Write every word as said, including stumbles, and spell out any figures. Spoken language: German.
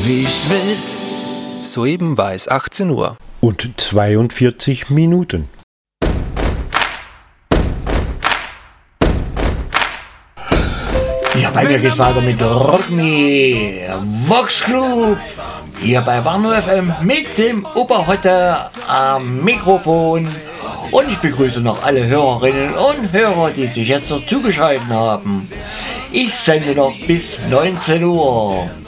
wie ich will. Soeben war es achtzehn Uhr. Und zweiundvierzig Minuten. Ja, bei mir geht's weiter mit Rock Me, Vox Club, hier bei Warnow F M mit dem Oberhotte am Mikrofon. Und ich begrüße noch alle Hörerinnen und Hörer, die sich jetzt noch zugeschaltet haben. Ich sende noch bis neunzehn Uhr.